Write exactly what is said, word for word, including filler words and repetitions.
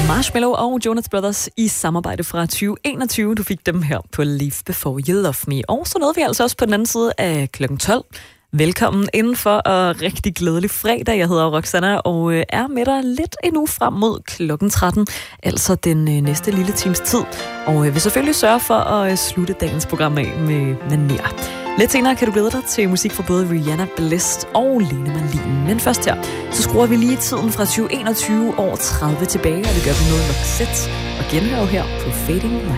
Marshmello og Jonas Brothers i samarbejde fra tyve enogtyve. Du fik dem her på Leave Before You Love Me. Og så nåede vi altså også på den anden side af klokken tolv. Velkommen indenfor og rigtig glædelig fredag. Jeg hedder Roxanna og er med dig lidt endnu frem mod klokken tretten. Altså den næste lille times tid. Og vil selvfølgelig sørge for at slutte dagens program af med maner. Lidt senere kan du glæde dig til musik fra både Rihanna, Blessed og Lene Marlin. Men først her, så skruer vi lige tiden fra tyve enogtyve år tredive tilbage, og det gør vi noget nok sæt og genhør her på Fading Light.